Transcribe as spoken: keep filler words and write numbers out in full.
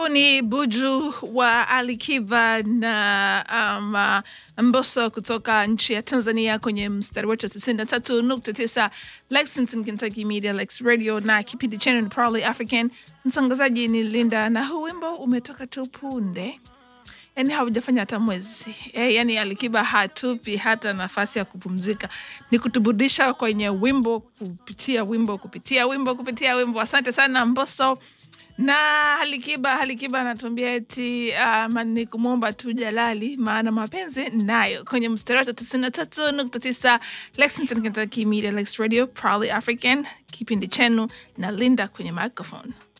Ni Buju wa Alikiba na um, uh, Mbosso kutoka nchi ya Tanzania kwenye mstari wetu tisini na tatu nukta tisa Lexington, Kentucky Media Lex Radio na kipindi chenu ni Proudly African. Mtangazaji ni Linda na huu wimbo umetoka tu punde. Yani haujafanya hata mwezi. Eh, yani Alikiba hatupi hata nafasi ya kupumzika. Ni kutuburudisha kwenye wimbo kupitia wimbo kupitia wimbo kupitia wimbo. Asante sana Mbosso. Na Alikiba, Alikiba anatuambia eti uh, ni kumwomba tu Jalali maana mapenzi nayo kwenye mstari tisini na tatu nukta tisa Lexington, Kentucky Media Lex Radio, Proudly African, kipindi chenu na Linda kwenye microphone.